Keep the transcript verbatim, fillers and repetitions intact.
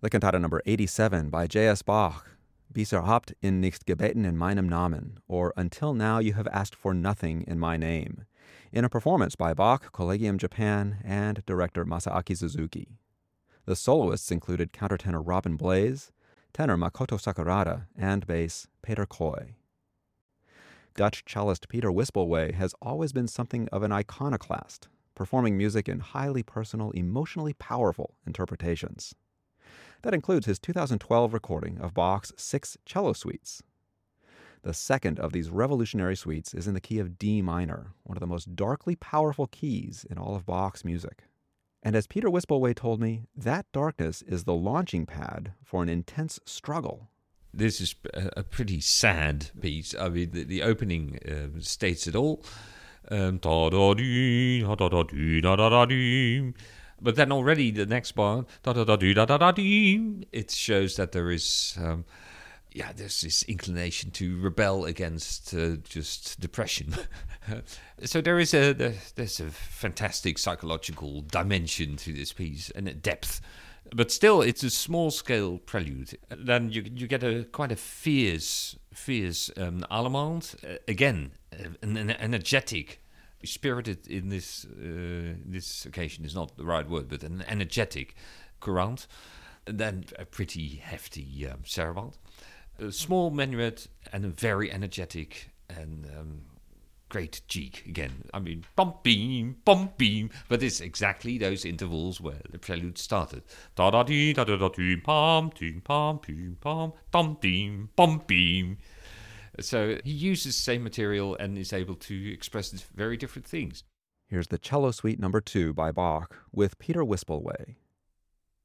The cantata number eighty-seven by J S. Bach, Bisher habt in nicht gebeten in meinem Namen, or Until Now You Have Asked for Nothing in My Name, in a performance by Bach, Collegium Japan, and director Masaaki Suzuki. The soloists included countertenor Robin Blaze, tenor Makoto Sakurada, and bass Peter Coy. Dutch cellist Peter Wispelwey has always been something of an iconoclast, performing music in highly personal, emotionally powerful interpretations. That includes his two thousand twelve recording of Bach's Six Cello Suites. The second of these revolutionary suites is in the key of D minor, one of the most darkly powerful keys in all of Bach's music. And as Peter Wispelwey told me, that darkness is the launching pad for an intense struggle. This is a pretty sad piece. I mean, the, the opening uh, states it all. Um, but then already the next part, it shows that there is, um, yeah, there's this inclination to rebel against uh, just depression. So there is a there's a fantastic psychological dimension to this piece and a depth. But still, it's a small-scale prelude. Then you you get a quite a fierce, fierce um, Allemande. Uh, again, an, an energetic, spirited in this uh, this occasion is not the right word, but an energetic courant. And then a pretty hefty um, sarabande. A small minuet and a very energetic and um, great jig again. I mean, bump beam, bump beam, but it's exactly those intervals where the prelude started. Da da dee da da da dee pam dee pam dee pam dum dee bump beam. So he uses the same material and is able to express very different things. Here's the Cello Suite number two by Bach with Peter Wispelwey.